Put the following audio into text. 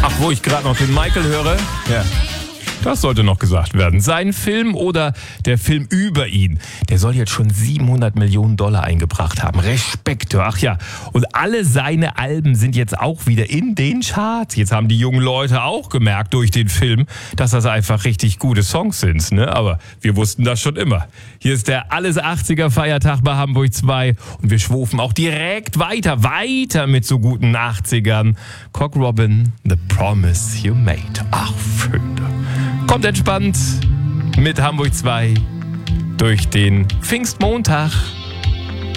Ach, wo ich gerade noch den Michael höre. Ja. Das sollte noch gesagt werden. Sein Film oder der Film über ihn, der soll jetzt schon $700 Millionen eingebracht haben. Respekt. Ach ja. Und alle seine Alben sind jetzt auch wieder in den Charts. Jetzt haben die jungen Leute auch gemerkt durch den Film, dass das einfach richtig gute Songs sind. Ne? Aber wir wussten das schon immer. Hier ist der Alles 80er Feiertag bei Hamburg 2 und wir schwufen auch direkt weiter mit so guten 80ern. Cock Robin, The Promise You Made. Ach, Freunde. Kommt entspannt mit Hamburg 2 durch den Pfingstmontag.